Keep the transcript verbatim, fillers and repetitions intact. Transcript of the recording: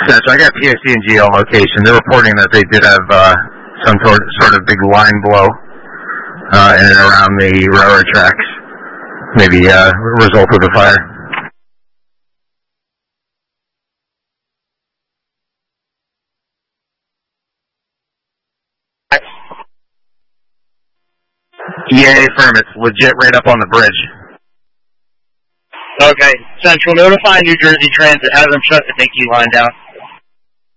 Central. I got P S C and G L location. They're reporting that they did have uh, some sort sort of big line blow uh, in and around the railroad tracks. Maybe uh, result of the fire. Yeah, firm. It's legit right up on the bridge. Okay. Central, notify New Jersey Transit. Have them shut the Dickey line down.